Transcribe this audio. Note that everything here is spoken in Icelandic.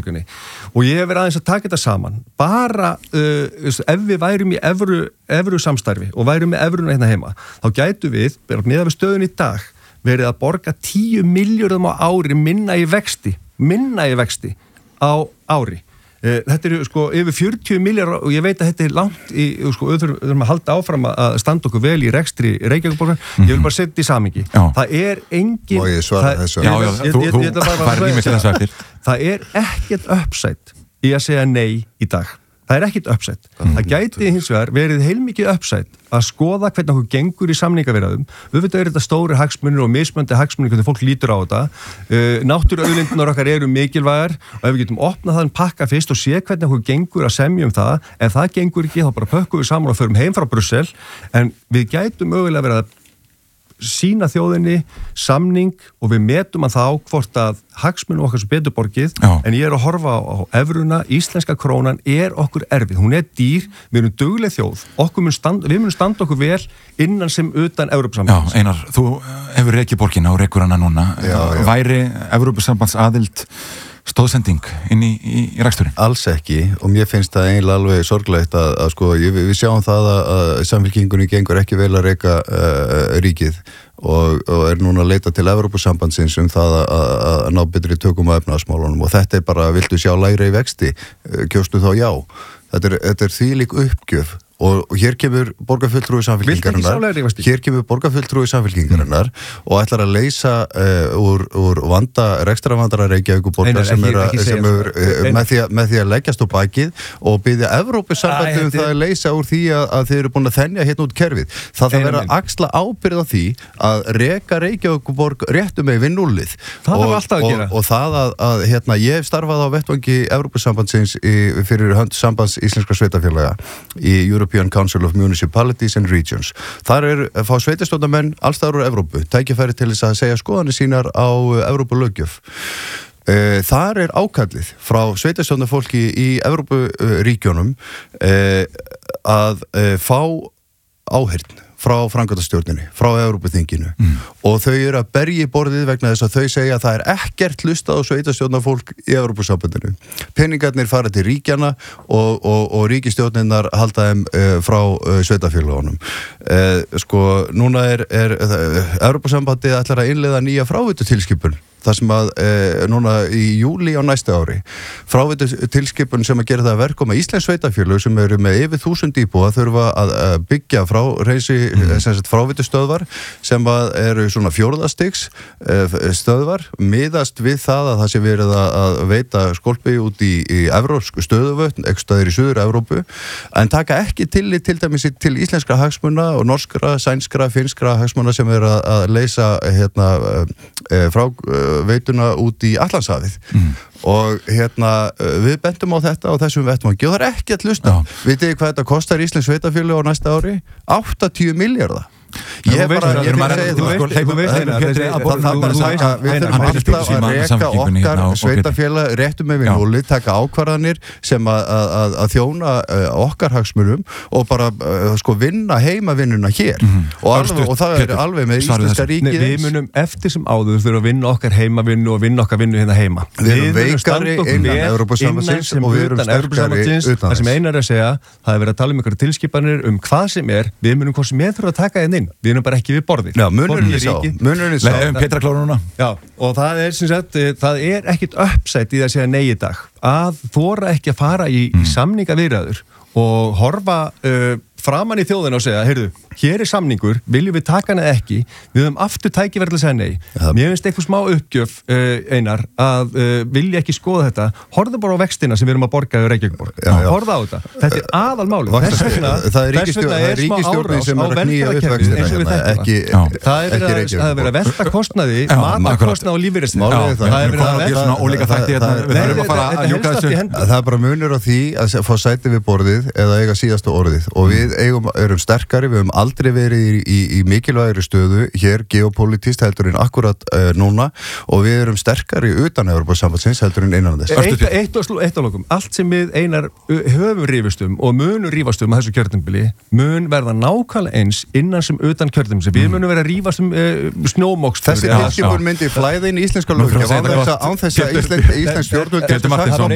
verðbólgunni og ég hef verið aðeins að taka þetta saman bara ef við værum í evru samstarfi og værum með evruna hérna heima þá gætu við, meðan við stöðun í dag verið að borga 10 milljörðum á ári minna í vexti á ári. Þetta eru sko yfir 40 milljarðar og ég veit að þetta er langt í sko þurfum að halda áfram að standa okkur vel í rekstri Reykjavíkurborgar. Ég vil bara setja þetta í samhengi. Það er engin og ég svara þessu. Það er ekkert uppsætt í að segja nei í dag. Það er ekkert uppsætt. Það gæti hins vegar verið heilmikið uppsætt að skoða hvernig okkur gengur í samningaviðræðum. Auðvitað eru þetta stóri hagsmunir og mismunandi hagsmunir hvernig fólk lítur á þetta. Náttúruauðlindirnar okkar eru mikilvægar og ef við getum opnað þann pakka fyrst og sé hvernig okkur gengur að semja það, ef það gengur ekki þá bara pökkum við saman og förum heim frá Brussel en við gætum mögulega verið að sína þjóðinni samning og við metum að þá hvort að hagsmunum okkar svo betur borgið en ég er að horfa á evruna, íslenska krónan er okkur erfið, hún er dýr við erum dugleg þjóð, við munum standa okkur vel innan sem utan Evrópusambands. Já, Einar, þú hefur rekið borgina og rekur hana núna væri Evrópusambands aðild stóðsending inn í reksturinn? Alls ekki og mér finnst það eiginlega alveg sorglegt að sko, við sjáum það að samfylkingunni gengur ekki vel að reka ríkið og er núna að leita til Evrópusambandsins það að ná betri tökum á efnahagsmálunum og þetta er bara, viltu sjá lægri vexti, kjóstu þá já. Þetta er þvílík uppgjöf og hér kemur borgarfulltrúi samfylkingarinnar og ætlar að leysa úr rekstrarvandara Reykjavíkurborgar sem með því að leggjast á bakið og biðja Evrópusambandið það að leysa úr því að þeir eru búin að þenja hérna út kerfið. Það þarf að vera axla ábyrgð á því að reka Reykjavíkurborg réttum með nullið. Það þarf alltaf að gera. Og það að hérna, ég hef starfað á vettvangi Evrópusambandsins fyrir hönd sambands íslenskra sveitafélaga í European Council of Municipalities and Regions. Þar fá sveitarstjórnarmenn allstaðar úr Evrópu, tækifæri til þess að segja skoðanir sínar á Evrópulöggjöf. Þar er ákallið frá sveitarstjórnarfólki í Evrópuríkjónum að fá áheyrn frá framkvæmdastjórninni, frá Evrópuþinginu og þau eru að berja í borðið vegna þess að þau segja að það er ekkert hlustað á sveitarstjórnarfólk í Evrópusambandinu. Peningarnir fara til ríkjana og ríkisstjórninnar halda þeim frá sveitarfélagunum. Sko, núna er Evrópusambandið ætlar að innleiða nýja fráveitutilskipun það sem að núna í júlí á næsta ári fráveitutilskipun sem að gera það að verkum að íslensk sveitarfélög sem eru með yfir 1000 íbúa þurfa að byggja fráveitustöðvar sem að eru svona fjórðastigs stöðvar miðast við það að það sé verið að veita skolpi út í evrópsku stöðuvötn, ekki stöður í Suður Evrópu en taka ekki tillit til dæmis til íslenskra hagsmuna og norskra, sænskra, finnskra hagsmuna sem er að leysa frá veituna út í Atlantshafið og hérna við bentum á þetta á þessum vettvangi og það er ekki að hlusta. Vitið þið hvað þetta kostar íslensk sveitafélög á næsta ári? 80 milljarða. Ég er bara að reka okkar sveitafélag réttum með núli, taka ákvarðanir sem að þjóna okkar hagsmunum og bara sko vinna heimavinnuna hér og það er alveg með íslenska ríkið. Við munum eftir sem áður þurfa að vinna okkar heimavinnu og vinna okkar vinnu hérna heima. Við erum veikari innan Evrópusambandsins og við erum sterkari utan það sem Einar er að segja, það er verið að tala um ykkur tilskipanir hvað sem við munum hvað sem þurfa að taka inn við erum bara ekki við borðið. Já, munurinn sá. Petra klára núna. Já, og það er sem sagt, það er ekkit uppsætt í það að segja nei í dag. Að þora ekki að fara í samningaviðræður og horfa framan í þjóðina og segja, heyrðu, hér er samningur, viljum við taka hana ekki, við höfum aftur tækifæri til að segja nei. Mér finnst eitthvað smá uppgjöf, Einar, að vilja ekki skoða þetta. Horfðu bara á vextina sem við erum að borga í Reykjavíkurborg. Horfðu á þetta. Þetta er aðalmálið. Þess vegna er smá árás á velferðarkerfið eins og við þetta. Það er verið að velta kostnaði, matarkostnaði og lífeyrislega. Það er verið að velta ólíka þætti. Það er bara munur á því að fá sæti við borðið eða eiga síðasta orðið og við erum sterkari, við höfum aldrei verið í mikilvægri stöðu hér geopolítist heldur en akkurat núna og við erum sterkari utan Evrópusambandsins heldur en innan þess. Eitt á lokum, allt sem við Einar höfum rífist og munum rífast að þessu kjörtímabili mun verða nákvæmlega eins innan sem utan kjörtímabili. Við munum vera að rífast snjómokstur. Þessi tilskipun myndi flæða inn í íslenska löggjöf án þess að íslensk stjórnvöld